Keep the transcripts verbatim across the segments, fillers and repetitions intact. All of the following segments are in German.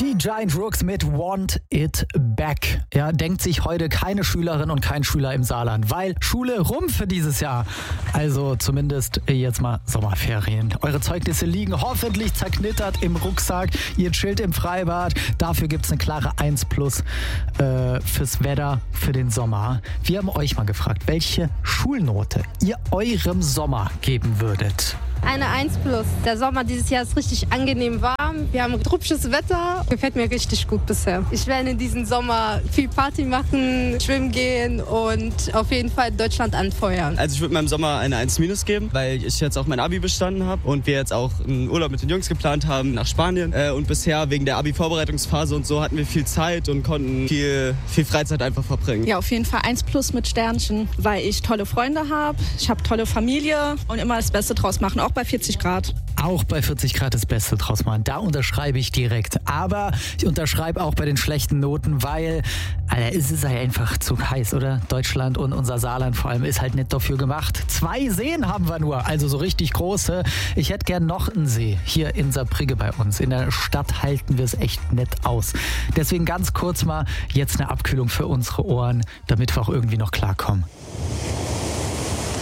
Die Giant Rooks mit Want It Back. Ja, denkt sich heute keine Schülerin und kein Schüler im Saarland, weil Schule rum für dieses Jahr. Also zumindest jetzt mal Sommerferien. Eure Zeugnisse liegen hoffentlich zerknittert im Rucksack. Ihr chillt im Freibad. Dafür gibt es eine klare eins plus äh, fürs Wetter, für den Sommer. Wir haben euch mal gefragt, welche Schulnote ihr eurem Sommer geben würdet. Eine eins plus. Der Sommer dieses Jahr ist richtig angenehm warm. Wir haben tropisches Wetter. Gefällt mir richtig gut bisher. Ich werde in diesem Sommer viel Party machen, schwimmen gehen und auf jeden Fall Deutschland anfeuern. Also ich würde meinem Sommer eine eins minus geben, weil ich jetzt auch mein Abi bestanden habe und wir jetzt auch einen Urlaub mit den Jungs geplant haben nach Spanien. Und bisher wegen der Abi-Vorbereitungsphase und so hatten wir viel Zeit und konnten viel, viel Freizeit einfach verbringen. Ja, auf jeden Fall eins plus mit Sternchen, weil ich tolle Freunde habe, ich habe tolle Familie und immer das Beste draus machen, auch bei vierzig Grad. Auch bei vierzig Grad das Beste draus machen. Da unterschreibe ich direkt. Aber ich unterschreibe auch bei den schlechten Noten, weil Alter, es ist ja einfach zu heiß, oder? Deutschland und unser Saarland vor allem ist halt nicht dafür gemacht. Zwei Seen haben wir nur, also so richtig große. Ich hätte gern noch einen See hier in Saarbrücke bei uns. In der Stadt halten wir es echt nett aus. Deswegen ganz kurz mal jetzt eine Abkühlung für unsere Ohren, damit wir auch irgendwie noch klarkommen.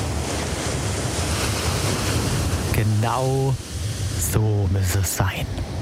Genau so muss es sein.